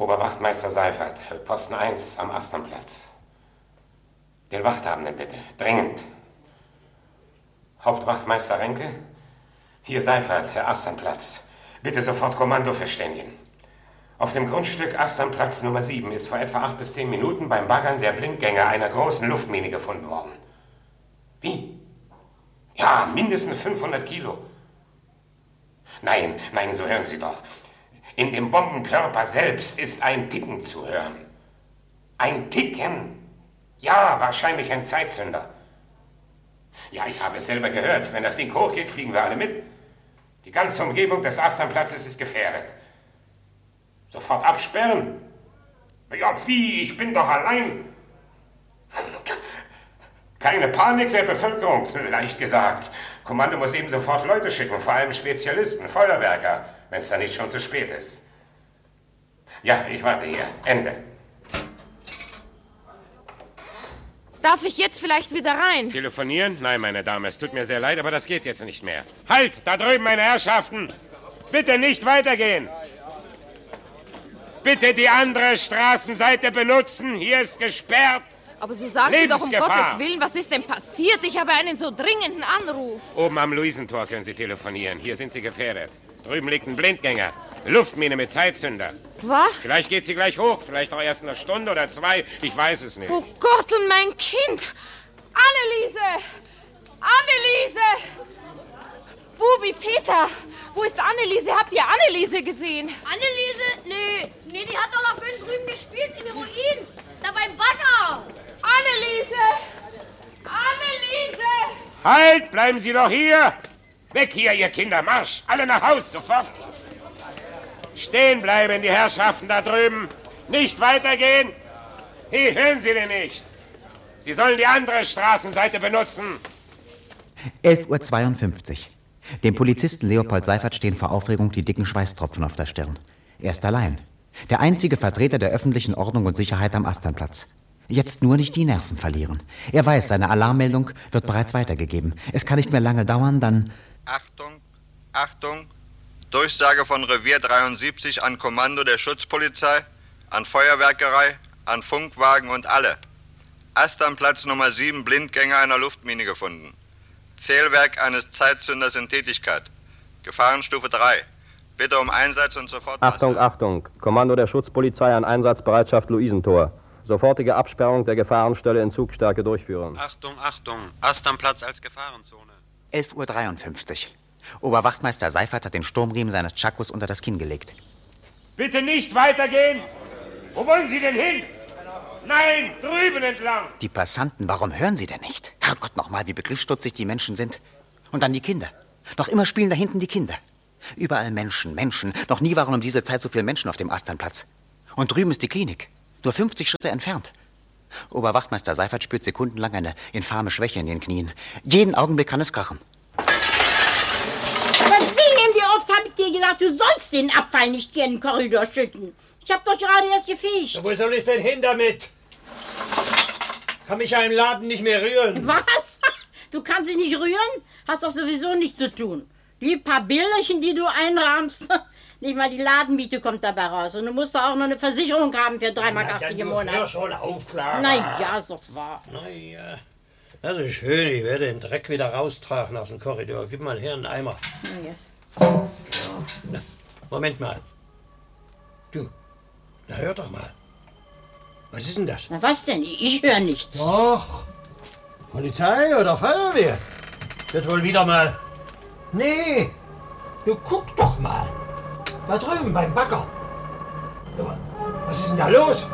Oberwachtmeister Seifert, Posten 1 am Asternplatz. Den Wachthabenden bitte, dringend. Hauptwachtmeister Renke? Hier Seifert, Herr Asternplatz. Bitte sofort Kommando verständigen. Auf dem Grundstück Asternplatz Nummer 7 ist vor etwa 8 bis 10 Minuten beim Baggern der Blindgänger einer großen Luftmine gefunden worden. Wie? Ja, mindestens 500 Kilo. Nein, so hören Sie doch. In dem Bombenkörper selbst ist ein Ticken zu hören. Ein Ticken? Ja, wahrscheinlich ein Zeitzünder. Ja, ich habe es selber gehört. Wenn das Ding hochgeht, fliegen wir alle mit. Die ganze Umgebung des Asternplatzes ist gefährdet. Sofort absperren. Ja, wie? Ich bin doch allein. Keine Panik der Bevölkerung, leicht gesagt. Kommando muss eben sofort Leute schicken, vor allem Spezialisten, Feuerwerker, wenn es dann nicht schon zu spät ist. Ja, ich warte hier. Ende. Darf ich jetzt vielleicht wieder rein? Telefonieren? Nein, meine Dame, es tut mir sehr leid, aber das geht jetzt nicht mehr. Halt! Da drüben, meine Herrschaften! Bitte nicht weitergehen! Bitte die andere Straßenseite benutzen. Hier ist gesperrt. Aber Sie sagen Sie doch um Gottes Willen, was ist denn passiert? Ich habe einen so dringenden Anruf. Oben am Luisentor können Sie telefonieren. Hier sind Sie gefährdet. Drüben liegt ein Blindgänger. Luftmine mit Zeitzünder. Was? Vielleicht geht sie gleich hoch. Vielleicht auch erst eine Stunde oder 2. Ich weiß es nicht. Oh Gott, und mein Kind. Anneliese! Anneliese! Bubi, Peter! Wo ist Anneliese? Habt ihr Anneliese gesehen? Anneliese? Nee, die hat doch noch vorhin drüben gespielt, in den Ruinen. Da beim Bagger. Anneliese! Anneliese! Halt, bleiben Sie doch hier! Weg hier, ihr Kinder, Marsch! Alle nach Haus, sofort! Stehen bleiben, die Herrschaften da drüben! Nicht weitergehen! Hey, hören Sie denn nicht? Sie sollen die andere Straßenseite benutzen! 11:52 Uhr. Dem Polizisten Leopold Seifert stehen vor Aufregung die dicken Schweißtropfen auf der Stirn. Er ist allein. Der einzige Vertreter der öffentlichen Ordnung und Sicherheit am Asternplatz. Jetzt nur nicht die Nerven verlieren. Er weiß, seine Alarmmeldung wird bereits weitergegeben. Es kann nicht mehr lange dauern, dann... Achtung, Achtung. Durchsage von Revier 73 an Kommando der Schutzpolizei, an Feuerwerkerei, an Funkwagen und alle. Asternplatz Nummer 7, Blindgänger einer Luftmine gefunden. Zählwerk eines Zeitzünders in Tätigkeit. Gefahrenstufe 3. Bitte um Einsatz und sofort... Achtung. Kommando der Schutzpolizei an Einsatzbereitschaft Luisentor. Sofortige Absperrung der Gefahrenstelle in Zugstärke durchführen. Achtung. Asternplatz als Gefahrenzone. 11:53 Uhr. Oberwachtmeister Seifert hat den Sturmriemen seines Tschakos unter das Kinn gelegt. Bitte nicht weitergehen! Wo wollen Sie denn hin? Nein, drüben entlang! Die Passanten, warum hören sie denn nicht? Herrgott nochmal, wie begriffsstutzig die Menschen sind. Und dann die Kinder. Noch immer spielen da hinten die Kinder. Überall Menschen. Noch nie waren um diese Zeit so viele Menschen auf dem Asternplatz. Und drüben ist die Klinik. Nur 50 Schritte entfernt. Oberwachtmeister Seifert spürt sekundenlang eine infame Schwäche in den Knien. Jeden Augenblick kann es krachen. Wie oft habe ich dir gesagt, du sollst den Abfall nicht hier in den Korridor schütten? Ich habe doch gerade erst gefegt. Ja, wo soll ich denn hin damit? Kann mich ja im Laden nicht mehr rühren. Was? Du kannst dich nicht rühren? Hast doch sowieso nichts zu tun. Die paar Bilderchen, die du einrahmst, nicht mal die Ladenmiete kommt dabei raus. Und du musst doch auch noch eine Versicherung haben für 3,80 Mark im Monat. Hör schon auf, Clara. Na ja, ist doch wahr. Na ja, das ist schön. Ich werde den Dreck wieder raustragen aus dem Korridor. Gib mal her einen Eimer. Ja. Na, Moment mal. Du, na hör doch mal. Was ist denn das? Na was denn? Ich höre nichts. Doch. Polizei oder Feuerwehr? Wird wohl wieder mal... Nee, du guck doch mal. Da drüben beim Bagger. Was ist denn da los?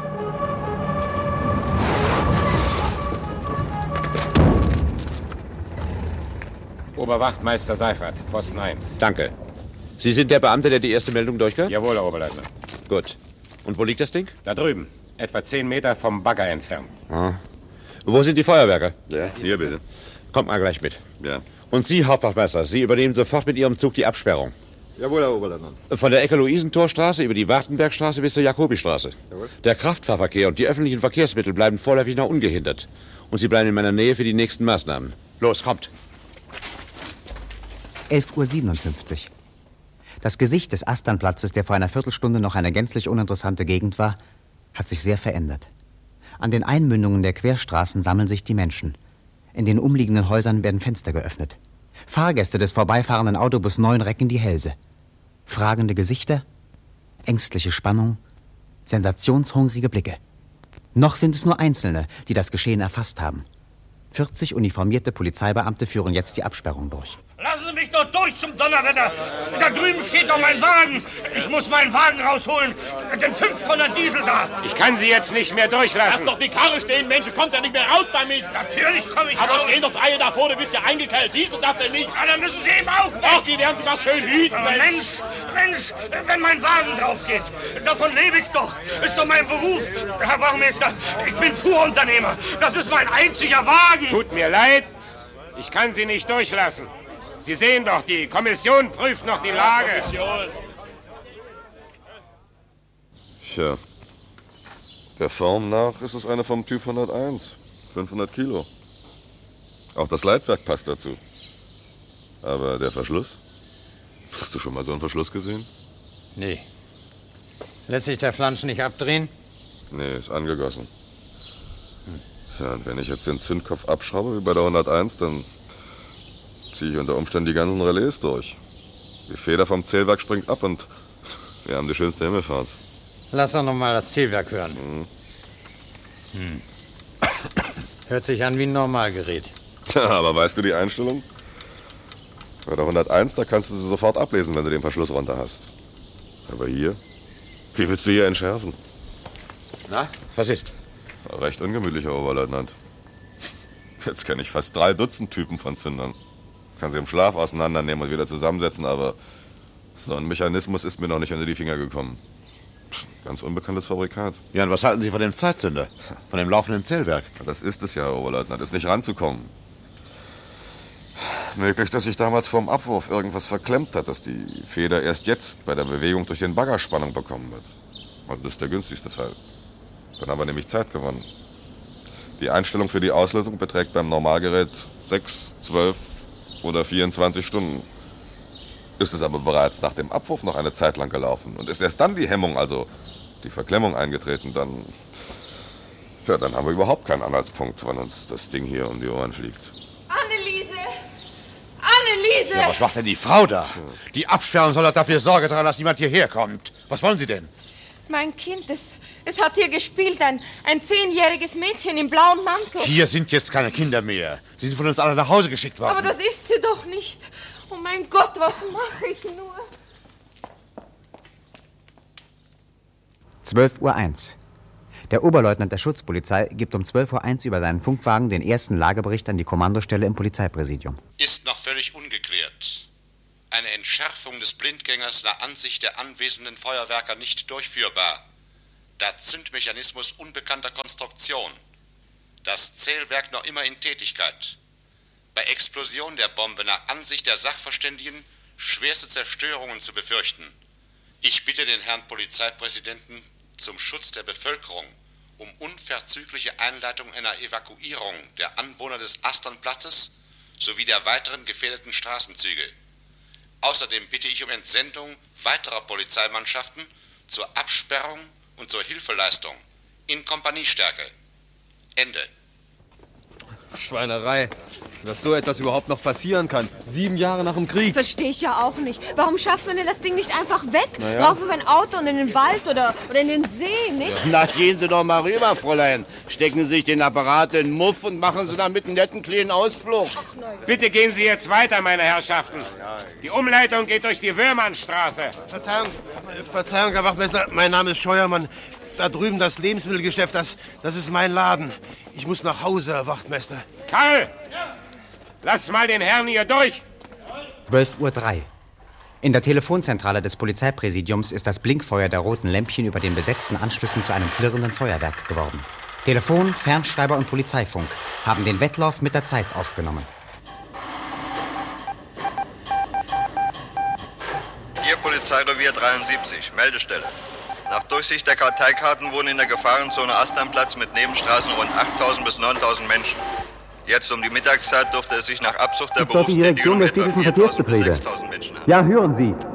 Oberwachtmeister Seifert, Posten 1. Danke. Sie sind der Beamte, der die erste Meldung durchgehört? Jawohl, Herr Oberleutnant. Gut. Und wo liegt das Ding? Da drüben, etwa 10 Meter vom Bagger entfernt. Ah. Wo sind die Feuerwerker? Ja, hier bitte. Kommt mal gleich mit. Ja. Und Sie, Hauptwachtmeister, Sie übernehmen sofort mit Ihrem Zug die Absperrung. Jawohl, Herr Oberleutnant. Von der Ecke-Luisentorstraße über die Wartenbergstraße bis zur Jakobistraße. Jawohl. Der Kraftfahrverkehr und die öffentlichen Verkehrsmittel bleiben vorläufig noch ungehindert. Und Sie bleiben in meiner Nähe für die nächsten Maßnahmen. Los, kommt! 11:57 Uhr. Das Gesicht des Asternplatzes, der vor einer Viertelstunde noch eine gänzlich uninteressante Gegend war, hat sich sehr verändert. An den Einmündungen der Querstraßen sammeln sich die Menschen. In den umliegenden Häusern werden Fenster geöffnet. Fahrgäste des vorbeifahrenden Autobus 9 recken die Hälse. Fragende Gesichter, ängstliche Spannung, sensationshungrige Blicke. Noch sind es nur Einzelne, die das Geschehen erfasst haben. 40 uniformierte Polizeibeamte führen jetzt die Absperrung durch. Lassen Sie mich doch durch zum Donnerwetter! Da drüben steht doch mein Wagen! Ich muss meinen Wagen rausholen! Den 5-Tonner Diesel da! Ich kann Sie jetzt nicht mehr durchlassen! Lass doch die Karre stehen, Mensch! Du kommst ja nicht mehr raus damit! Natürlich komme ich raus! Aber stehen doch Reihe davor, du bist ja eingekeilt! Siehst du das denn nicht? Ja, dann müssen Sie eben auch weg! Doch, die werden Sie mal schön hüten! Aber Mensch! Wenn mein Wagen drauf geht! Davon lebe ich doch! Ist doch mein Beruf! Herr Wagenmeister, ich bin Fuhrunternehmer! Das ist mein einziger Wagen! Tut mir leid, ich kann Sie nicht durchlassen. Sie sehen doch, die Kommission prüft noch die Lage. Tja, der Form nach ist es eine vom Typ 101. 500 Kilo. Auch das Leitwerk passt dazu. Aber der Verschluss? Hast du schon mal so einen Verschluss gesehen? Nee. Lässt sich der Flansch nicht abdrehen? Nee, ist angegossen. Ja, und wenn ich jetzt den Zündkopf abschraube, wie bei der 101, dann ziehe ich unter Umständen die ganzen Relais durch. Die Feder vom Zählwerk springt ab und wir haben die schönste Himmelfahrt. Lass doch noch mal das Zählwerk hören. Hört sich an wie ein Normalgerät. Ja, aber weißt du die Einstellung? Bei der 101, da kannst du sie sofort ablesen, wenn du den Verschluss runter hast. Aber hier? Wie willst du hier entschärfen? Na, was ist? Recht ungemütlich, Herr Oberleutnant. Jetzt kenne ich fast 3 Dutzend Typen von Zündern. Kann sie im Schlaf auseinandernehmen und wieder zusammensetzen, aber so ein Mechanismus ist mir noch nicht unter die Finger gekommen. Ganz unbekanntes Fabrikat. Ja, und was halten Sie von dem Zeitzünder? Von dem laufenden Zählwerk? Das ist es ja, Herr Oberleutnant, ist nicht ranzukommen. Möglich, dass sich damals vorm Abwurf irgendwas verklemmt hat, dass die Feder erst jetzt bei der Bewegung durch den Bagger Spannung bekommen wird. Und das ist der günstigste Fall. Dann haben wir nämlich Zeit gewonnen. Die Einstellung für die Auslösung beträgt beim Normalgerät 6, 12 oder 24 Stunden. Ist es aber bereits nach dem Abwurf noch eine Zeit lang gelaufen und ist erst dann die Hemmung, also die Verklemmung eingetreten, dann haben wir überhaupt keinen Anhaltspunkt, wann uns das Ding hier um die Ohren fliegt. Anneliese! Anneliese! Ja, was macht denn die Frau da? Die Absperrung soll doch dafür Sorge tragen, dass niemand hierher kommt. Was wollen Sie denn? Mein Kind, es hat hier gespielt, ein 10-jähriges Mädchen im blauen Mantel. Hier sind jetzt keine Kinder mehr. Sie sind von uns alle nach Hause geschickt worden. Aber das ist sie doch nicht. Oh mein Gott, was mache ich nur? 12:01 Uhr. Der Oberleutnant der Schutzpolizei gibt um 12:01 Uhr über seinen Funkwagen den ersten Lagebericht an die Kommandostelle im Polizeipräsidium. Ist noch völlig ungeklärt. Eine Entschärfung des Blindgängers nach Ansicht der anwesenden Feuerwerker nicht durchführbar. Der Zündmechanismus unbekannter Konstruktion. Das Zählwerk noch immer in Tätigkeit. Bei Explosion der Bombe nach Ansicht der Sachverständigen schwerste Zerstörungen zu befürchten. Ich bitte den Herrn Polizeipräsidenten zum Schutz der Bevölkerung um unverzügliche Einleitung einer Evakuierung der Anwohner des Asternplatzes sowie der weiteren gefährdeten Straßenzüge. Außerdem bitte ich um Entsendung weiterer Polizeimannschaften zur Absperrung und zur Hilfeleistung in Kompaniestärke. Ende. Schweinerei, dass so etwas überhaupt noch passieren kann. 7 Jahre nach dem Krieg. Verstehe ich ja auch nicht. Warum schafft man denn das Ding nicht einfach weg? Naja. Laufen wir ein Auto und in den Wald oder in den See, nicht? Na, gehen Sie doch mal rüber, Fräulein. Stecken Sie sich den Apparat in den Muff und machen Sie damit einen netten kleinen Ausflug. Bitte gehen Sie jetzt weiter, meine Herrschaften. Die Umleitung geht durch die Wöhrmannstraße. Verzeihung, Herr Wachtmeister, mein Name ist Scheuermann. Da drüben das Lebensmittelgeschäft, das ist mein Laden. Ich muss nach Hause, Herr Wachtmeister. Karl, lass mal den Herrn hier durch. 12:03 Uhr. In der Telefonzentrale des Polizeipräsidiums ist das Blinkfeuer der roten Lämpchen über den besetzten Anschlüssen zu einem flirrenden Feuerwerk geworden. Telefon, Fernschreiber und Polizeifunk haben den Wettlauf mit der Zeit aufgenommen. Hier Polizeirevier 73, Meldestelle. Nach Durchsicht der Karteikarten wohnen in der Gefahrenzone Asternplatz mit Nebenstraßen rund 8.000 bis 9.000 Menschen. Jetzt um die Mittagszeit dürfte es sich nach Abzug der Berufstätigung etwa 4.000 bis 6.000 Menschen handeln. Ja, hören Sie.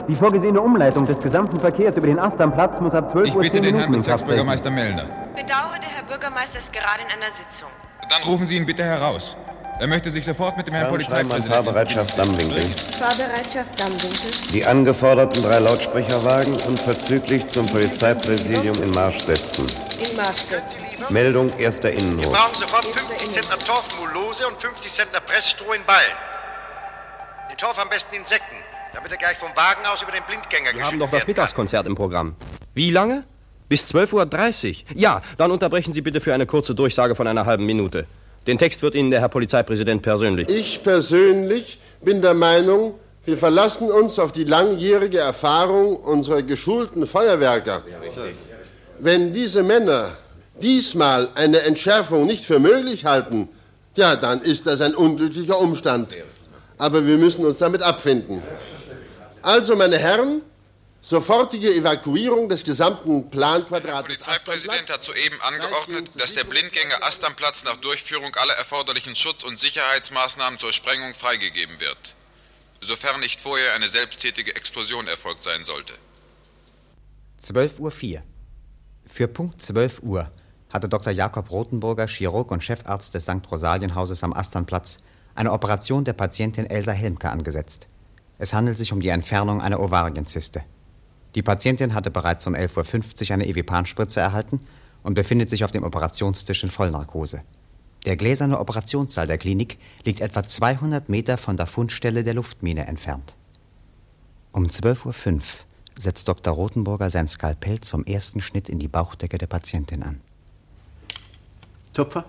Die vorgesehene Umleitung des gesamten Verkehrs über den Asterplatz muss ab 12 Uhr 10 Minuten Ich bitte den Herrn Bezirksbürgermeister Mellner. Bedauere, der Herr Bürgermeister ist gerade in einer Sitzung. Dann rufen Sie ihn bitte heraus. Er möchte sich sofort mit dem Herrn Polizeipräsidenten... Fahrbereitschaft Dammwinkel. Fahrbereitschaft Dammwinkel. Die angeforderten 3 Lautsprecherwagen unverzüglich zum Polizeipräsidium in Marsch setzen. In Marsch setzen. Meldung, erster Innenhof. Wir brauchen sofort 50 Zentner Torfmulose und 50 Zentner Pressstroh in Ballen. Den Torf am besten in Säcken, damit er gleich vom Wagen aus über den Blindgänger geschickt wird. Wir haben doch das Mittagskonzert im Programm. Wie lange? Bis 12.30 Uhr. Ja, dann unterbrechen Sie bitte für eine kurze Durchsage von einer halben Minute. Den Text wird Ihnen der Herr Polizeipräsident persönlich... Ich persönlich bin der Meinung, wir verlassen uns auf die langjährige Erfahrung unserer geschulten Feuerwerker. Wenn diese Männer diesmal eine Entschärfung nicht für möglich halten, ja, dann ist das ein unglücklicher Umstand. Aber wir müssen uns damit abfinden. Also, meine Herren, sofortige Evakuierung des gesamten Planquadrats. Der Polizeipräsident hat soeben angeordnet, dass der Blindgänger Asterplatz nach Durchführung aller erforderlichen Schutz- und Sicherheitsmaßnahmen zur Sprengung freigegeben wird, sofern nicht vorher eine selbsttätige Explosion erfolgt sein sollte. 12.04 Uhr. Für Punkt 12 Uhr hatte Dr. Jakob Rothenburger, Chirurg und Chefarzt des St. Rosalienhauses am Asternplatz, eine Operation der Patientin Elsa Helmke angesetzt. Es handelt sich um die Entfernung einer Ovarienzyste. Die Patientin hatte bereits um 11.50 Uhr eine Evipan-Spritze erhalten und befindet sich auf dem Operationstisch in Vollnarkose. Der gläserne Operationssaal der Klinik liegt etwa 200 Meter von der Fundstelle der Luftmine entfernt. Um 12.05 Uhr setzt Dr. Rothenburger sein Skalpell zum ersten Schnitt in die Bauchdecke der Patientin an. Tupfer?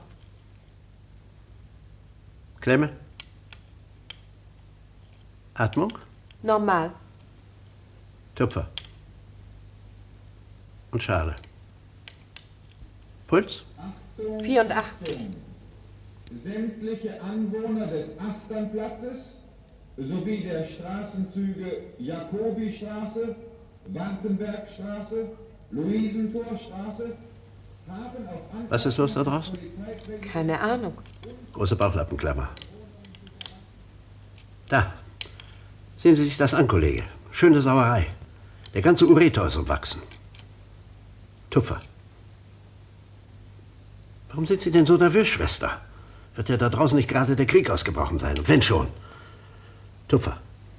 Klemme? Atmung? Normal. Tupfer. Und Schale. Puls? 84. Sämtliche Anwohner des Asternplatzes sowie der Straßenzüge Jakobistraße, Wankenbergstraße, Luisentorstraße haben auf... Was ist los da draußen? Keine Ahnung. Große Bauchlappenklammer. Da. Sehen Sie sich das an, Kollege. Schöne Sauerei. Der ganze Ureter ist umwachsen. Tupfer. Warum sind Sie denn so nervös, Schwester? Wird ja da draußen nicht gerade der Krieg ausgebrochen sein? Und wenn schon. Tupfer.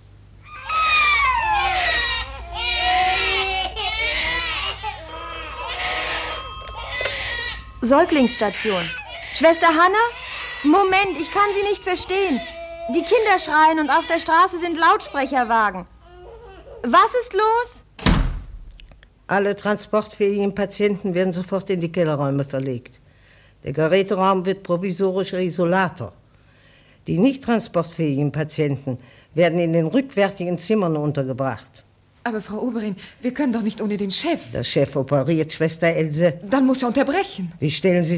Säuglingsstation. Schwester Hanna? Moment, ich kann Sie nicht verstehen. Die Kinder schreien und auf der Straße sind Lautsprecherwagen. Was ist los? Alle transportfähigen Patienten werden sofort in die Kellerräume verlegt. Der Geräteraum wird provisorischer Isolator. Die nicht transportfähigen Patienten werden in den rückwärtigen Zimmern untergebracht. Aber Frau Oberin, wir können doch nicht ohne den Chef. Der Chef operiert, Schwester Else. Dann muss er unterbrechen. Wie stellen Sie